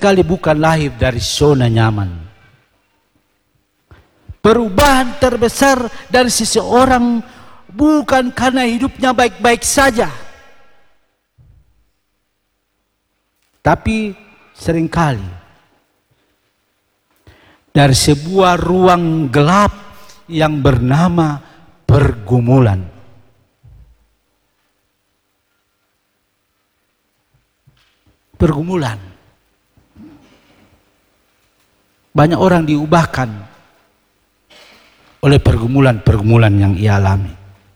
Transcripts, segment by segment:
seringkali bukan lahir dari zona nyaman. Perubahan terbesar dari seseorang bukan karena hidupnya baik-baik saja, tapi seringkali dari sebuah ruang gelap yang bernama pergumulan. Pergumulan. Banyak orang diubahkan oleh pergumulan-pergumulan yang ia alami.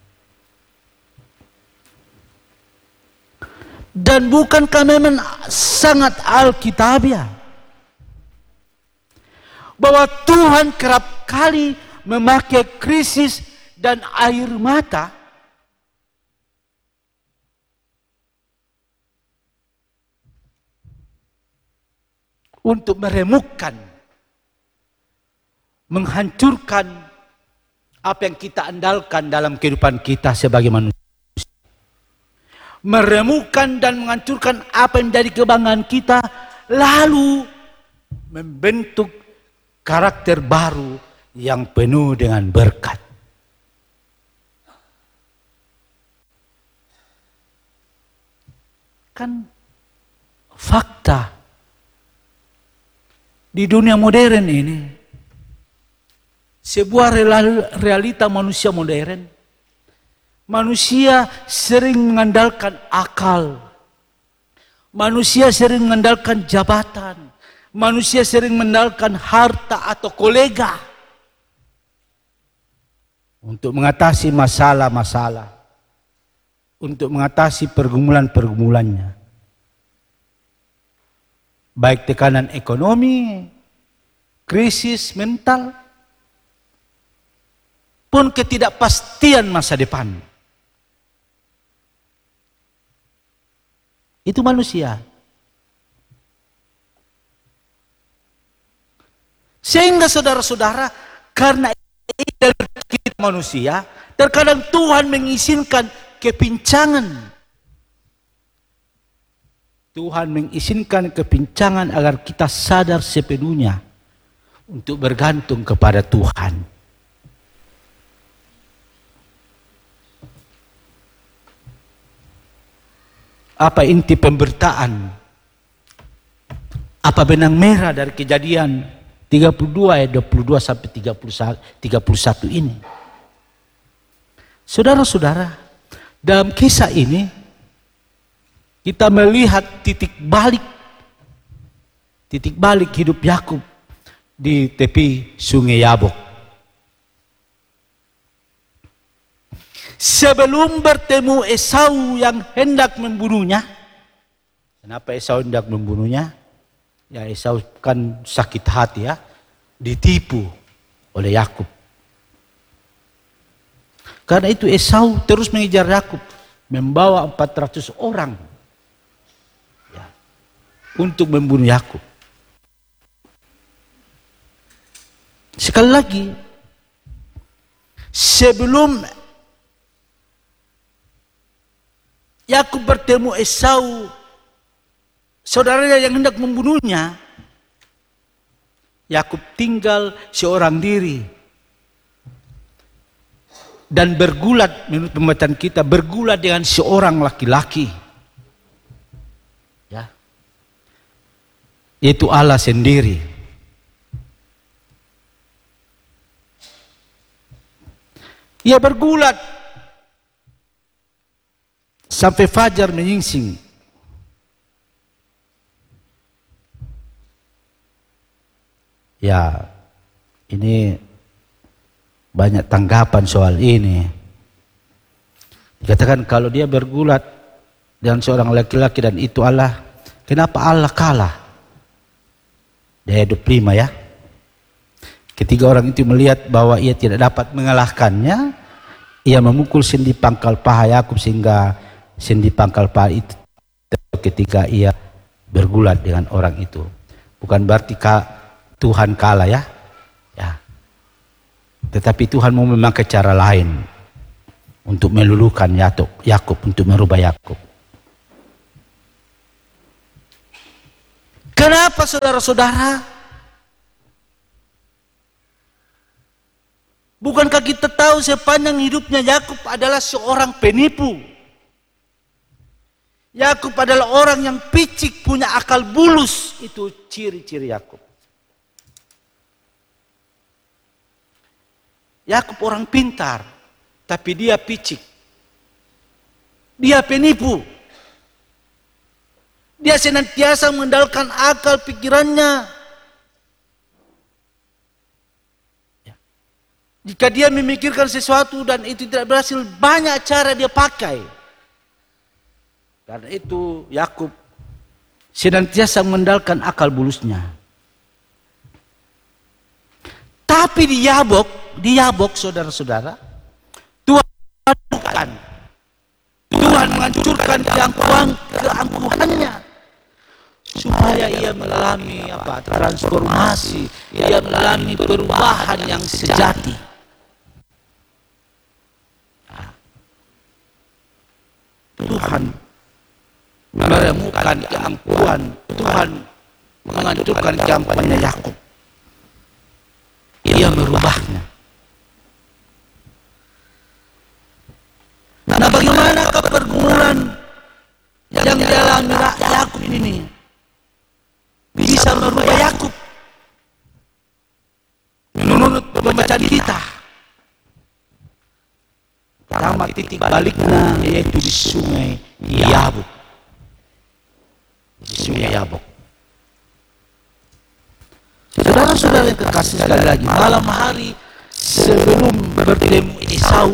Dan bukankah memang sangat alkitabiah bahwa Tuhan kerap kali memakai krisis dan air mata untuk meremukkan, menghancurkan apa yang kita andalkan dalam kehidupan kita sebagai manusia. Meremukkan dan menghancurkan apa yang menjadi kebanggaan kita, lalu membentuk karakter baru yang penuh dengan berkat. Kan fakta di dunia modern ini, sebuah realita manusia modern, manusia sering mengandalkan akal, manusia sering mengandalkan jabatan, manusia sering mengandalkan harta atau kolega untuk mengatasi masalah-masalah, untuk mengatasi pergumulan-pergumulannya. Baik tekanan ekonomi, krisis mental, pun ketidakpastian masa depan. Itu manusia. Sehingga saudara-saudara, karena dari kita manusia, terkadang Tuhan mengizinkan kepincangan. Tuhan mengizinkan kepincangan agar kita sadar sepenuhnya untuk bergantung kepada Tuhan. Apa inti pemberitaan? Apa benang merah dari Kejadian 32 ayat 22 sampai 31 ini? Saudara-saudara, dalam kisah ini kita melihat titik balik hidup Yakub di tepi sungai Yabok. Sebelum bertemu Esau yang hendak membunuhnya. Kenapa Esau hendak membunuhnya? Ya, Esau kan sakit hati ya, ditipu oleh Yakub. Karena itu Esau terus mengejar Yakub, membawa 400 orang ya, untuk membunuh Yakub. Sekali lagi, sebelum Yakub bertemu Esau, saudaranya yang hendak membunuhnya, Yakub tinggal seorang diri dan bergulat, menurut pembacaan kita, bergulat dengan seorang laki-laki, ya, yaitu Allah sendiri. Ia bergulat sampai fajar menyingsing. Ya, ini banyak tanggapan soal ini. Dikatakan kalau dia bergulat dengan seorang laki-laki dan itu Allah, kenapa Allah kalah? Di ayat 25 ya. Ketika orang itu melihat bahwa ia tidak dapat mengalahkannya, ia memukul sendi pangkal paha Yakub sehingga sendi pangkal paha itu ketika ia bergulat dengan orang itu. Bukan berarti Tuhan kalah ya. Ya. Tetapi Tuhan mau memakai cara lain untuk meluluhkan Yakub, untuk merubah Yakub. Kenapa saudara-saudara? Bukankah kita tahu sepanjang hidupnya Yakub adalah seorang penipu? Yakub adalah orang yang picik, punya akal bulus. Itu ciri-ciri Yakub. Yakub orang pintar, tapi dia picik. Dia penipu. Dia senantiasa mengandalkan akal pikirannya. Jika dia memikirkan sesuatu dan itu tidak berhasil, banyak cara dia pakai. Karena itu Yakub senantiasa mengandalkan akal bulusnya. Tapi di Yabok saudara-saudara, Tuhan menghancurkan keangkuhannya supaya ia mengalami transformasi, ia mengalami perubahan yang sejati. Tuhan menemukan keangkuhan, Tuhan menghancurkan keangkuhannya Yakub. Ia merubahnya. Nah, bagaimana pergumulan yang dialami Yakub ini bisa merubah Yakub? Menurut pembaca kita, pertama titik baliknya yaitu di sungai Yabok. Di sungai Yabok. Saudara-saudara yang kekasih, sekali lagi, malam hari sebelum bertemu Esau,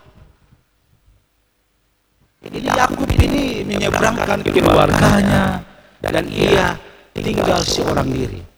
Yakub ini menyeberangkan keluarganya dan ia tinggal seorang diri.